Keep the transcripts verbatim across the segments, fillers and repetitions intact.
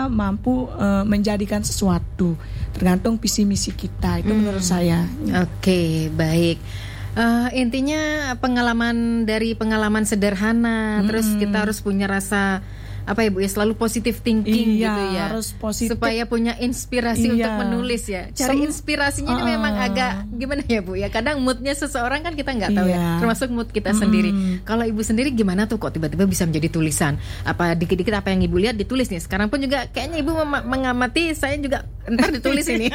kita mampu uh, menjadikan sesuatu. Tergantung visi misi kita itu hmm. menurut saya. Oke, okay, baik. Uh, intinya pengalaman dari pengalaman sederhana, hmm. terus kita harus punya rasa apa ya Bu ya, selalu positive thinking iya, gitu ya, harus positif supaya punya inspirasi iya. untuk menulis ya. Cari Sem- inspirasinya uh, ini memang agak gimana ya Bu ya, kadang moodnya seseorang kan kita nggak tahu iya. ya, termasuk mood kita mm. sendiri. Kalau Ibu sendiri gimana tuh kok tiba-tiba bisa menjadi tulisan? Apa dikit-dikit apa yang Ibu lihat ditulis nih? Sekarang pun juga kayaknya Ibu mem- mengamati, saya juga entar ditulis ini.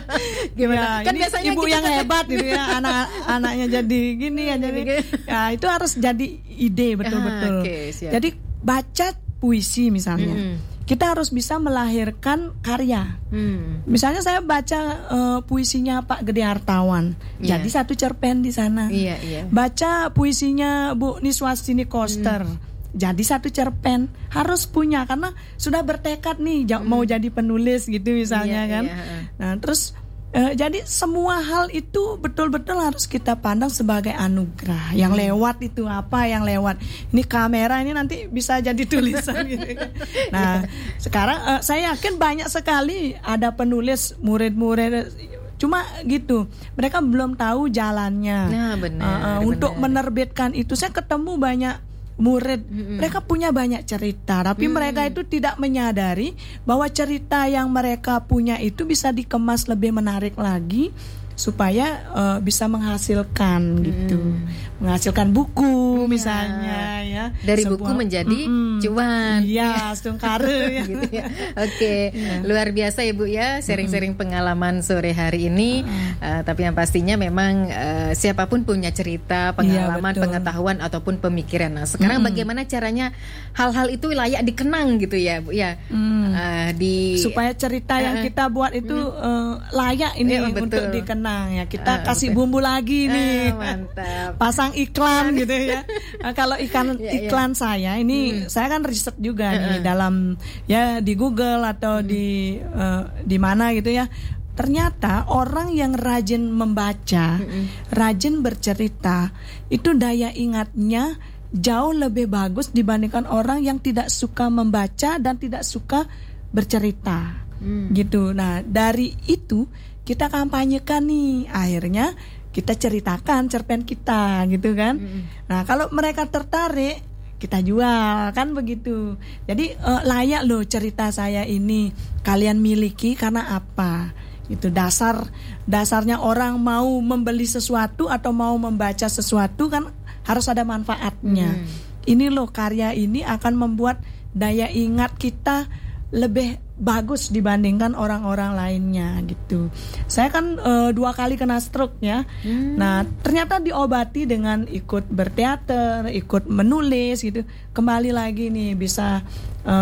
Gimana? Ya, kan ini biasanya ibu yang hebat gitu ya, anak-anaknya jadi gini ya, jadi ya itu harus jadi ide betul-betul. Ah, okay, jadi baca puisi misalnya, mm. kita harus bisa melahirkan karya. Mm. Misalnya saya baca uh, puisinya Pak Gede Hartawan, yeah. jadi satu cerpen di sana. Yeah, yeah. Baca puisinya Bu Niswastini Koster, mm. jadi satu cerpen. Harus punya karena sudah bertekad nih mm. mau jadi penulis gitu misalnya yeah, kan. Yeah. Nah terus Uh, jadi semua hal itu betul-betul harus kita pandang sebagai anugerah. Yang lewat itu apa yang lewat? Ini kamera ini nanti bisa jadi tulisan gitu. Nah, sekarang uh, saya yakin banyak sekali ada penulis murid-murid cuma gitu. Mereka belum tahu jalannya. Nah, benar, uh, uh, benar. Untuk menerbitkan itu saya ketemu banyak murid, mm-hmm. mereka punya banyak cerita, tapi mm-hmm. mereka itu tidak menyadari bahwa cerita yang mereka punya itu bisa dikemas lebih menarik lagi supaya uh, bisa menghasilkan gitu, mm. menghasilkan buku yeah. misalnya ya, dari sebuah, buku menjadi mm-mm. cuan, iya stungkare ya. Gitu ya. Oke, okay. yeah. luar biasa Ibu ya, sharing-sharing mm-hmm. pengalaman sore hari ini, mm-hmm. uh, tapi yang pastinya memang uh, siapapun punya cerita, pengalaman, yeah, pengetahuan ataupun pemikiran. Nah sekarang mm-hmm. bagaimana caranya hal-hal itu layak dikenang gitu ya Bu ya, mm. uh, di supaya cerita uh, yang kita buat itu mm. uh, layak ini yeah, untuk dikenang. Nah, ya kita uh, kasih betul. bumbu lagi nih, uh, mantap. Pasang iklan gitu ya. Nah, kalau iklan yeah, iklan yeah. saya ini, hmm. saya kan riset juga uh, nih uh. dalam ya di Google atau hmm. di uh, di mana gitu ya. Ternyata orang yang rajin membaca, hmm. rajin bercerita, itu daya ingatnya jauh lebih bagus dibandingkan orang yang tidak suka membaca dan tidak suka bercerita, hmm. gitu. Nah dari itu kita kampanyekan nih, akhirnya kita ceritakan cerpen kita gitu kan. Mm. Nah kalau mereka tertarik, kita jual kan begitu. Jadi uh, layak loh cerita saya ini kalian miliki karena apa? Itu dasar dasarnya orang mau membeli sesuatu atau mau membaca sesuatu kan harus ada manfaatnya. Mm. Ini loh karya ini akan membuat daya ingat kita lebih bagus dibandingkan orang-orang lainnya gitu. Saya kan e, dua kali kena stroke ya. Hmm. Nah ternyata diobati dengan ikut berteater, ikut menulis gitu. Kembali lagi nih bisa e,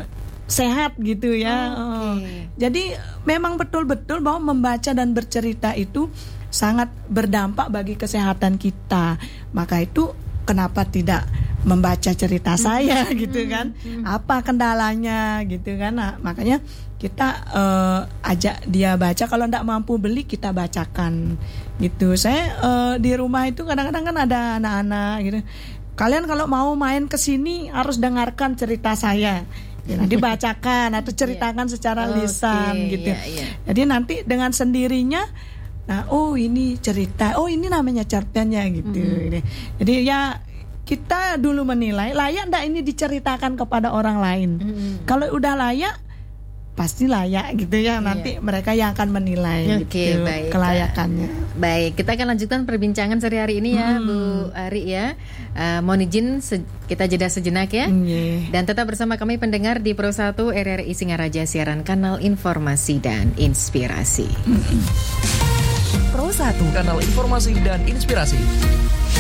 sehat gitu ya. Oh, okay. E, jadi memang betul-betul bahwa membaca dan bercerita itu sangat berdampak bagi kesehatan kita. Maka itu kenapa tidak membaca cerita saya hmm. gitu kan, hmm. apa kendalanya gitu kan. Nah, makanya kita uh, ajak dia baca, kalau tidak mampu beli kita bacakan gitu. Saya uh, di rumah itu kadang-kadang kan ada anak-anak gitu, kalian kalau mau main ke sini harus dengarkan cerita saya. Ya, nanti bacakan atau ceritakan yeah. secara lisan okay, gitu. Yeah, yeah. Jadi nanti dengan sendirinya, nah oh ini cerita, oh ini namanya cerpennya gitu. Mm-hmm. Jadi ya kita dulu menilai layak enggak ini diceritakan kepada orang lain. Mm-hmm. Kalau udah layak, pasti layak gitu ya. Nanti iya. mereka yang akan menilai okay, gitu baik. Kelayakannya. Baik, kita akan lanjutkan perbincangan sore hari ini ya, hmm. Bu Ari ya. Uh, mohon izin se- kita jeda sejenak ya. Yeah. Dan tetap bersama kami pendengar di Pro satu R R I Singaraja, siaran kanal informasi dan inspirasi. Pro satu, kanal informasi dan inspirasi.